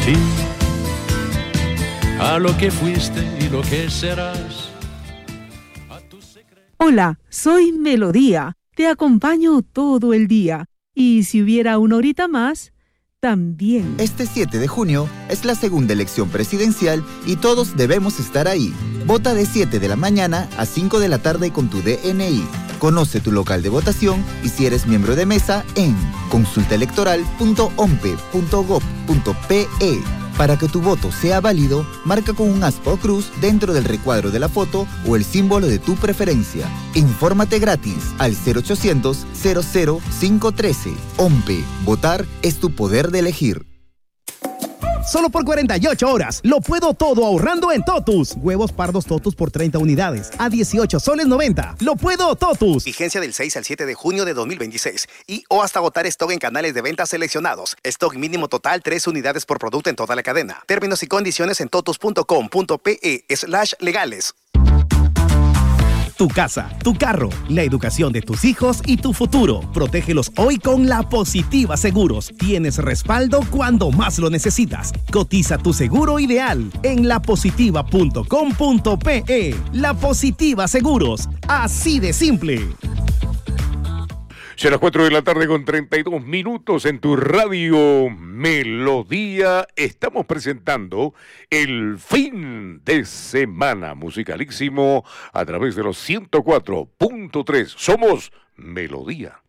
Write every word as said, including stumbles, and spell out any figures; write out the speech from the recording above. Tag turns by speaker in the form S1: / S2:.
S1: ti, a lo que fuiste y lo que serás.
S2: Hola, soy Melodía. Te acompaño todo el día. Y si hubiera una horita más, también.
S3: Este siete de junio es la segunda elección presidencial y todos debemos estar ahí. Vota de siete de la mañana a cinco de la tarde con tu D N I. Conoce tu local de votación y si eres miembro de mesa en consulta electoral punto ompe punto gob punto pe. Para que tu voto sea válido, marca con un aspa o cruz dentro del recuadro de la foto o el símbolo de tu preferencia. Infórmate gratis al cero ochocientos, cero cero cinco uno tres. OMPE. Votar es tu poder de elegir.
S4: Solo por cuarenta y ocho horas. Lo puedo todo ahorrando en Totus. Huevos pardos Totus por treinta unidades. A dieciocho soles noventa. Lo puedo Totus.
S5: Vigencia del seis al siete de junio de dos mil veintiséis. Y o hasta agotar stock en canales de venta seleccionados. Stock mínimo total tres unidades por producto en toda la cadena. Términos y condiciones en totus punto com punto pe slash legales.
S4: Tu casa, tu carro, la educación de tus hijos y tu futuro. Protégelos hoy con La Positiva Seguros. Tienes respaldo cuando más lo necesitas. Cotiza tu seguro ideal en la positiva punto com punto pe. La Positiva Seguros. Así de simple.
S6: Son las cuatro de la tarde con treinta y dos minutos en tu radio Melodía. Estamos presentando el fin de semana musicalísimo a través de los ciento cuatro punto tres. Somos Melodía.